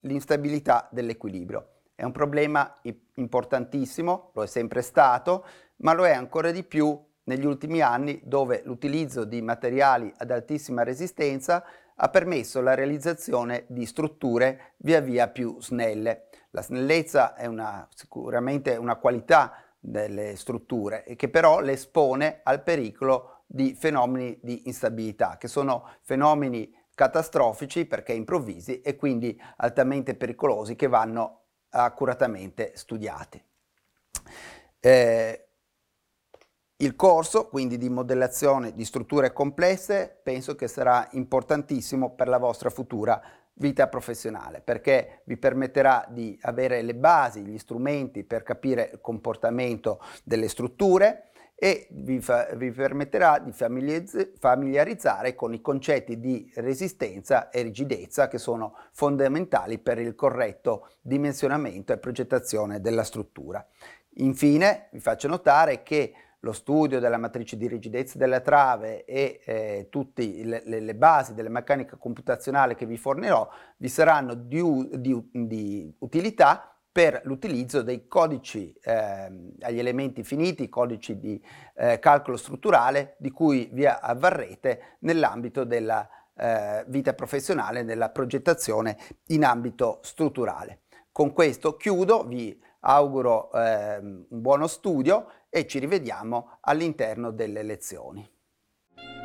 l'instabilità dell'equilibrio. È un problema importantissimo, lo è sempre stato, ma lo è ancora di più negli ultimi anni, dove l'utilizzo di materiali ad altissima resistenza ha permesso la realizzazione di strutture via via più snelle. La snellezza è sicuramente una qualità delle strutture e che però le espone al pericolo di fenomeni di instabilità, che sono fenomeni catastrofici perché improvvisi e quindi altamente pericolosi, che vanno accuratamente studiati. Il corso quindi di modellazione di strutture complesse penso che sarà importantissimo per la vostra futura vita professionale, perché vi permetterà di avere le basi, gli strumenti per capire il comportamento delle strutture e vi permetterà di familiarizzare con i concetti di resistenza e rigidezza, che sono fondamentali per il corretto dimensionamento e progettazione della struttura. Infine vi faccio notare che lo studio della matrice di rigidezza della trave e tutte le basi della meccanica computazionale che vi fornirò vi saranno di utilità per l'utilizzo dei codici agli elementi finiti, codici di calcolo strutturale di cui vi avvarrete nell'ambito della vita professionale, nella progettazione in ambito strutturale. Con questo chiudo, vi auguro un buono studio e ci rivediamo all'interno delle lezioni.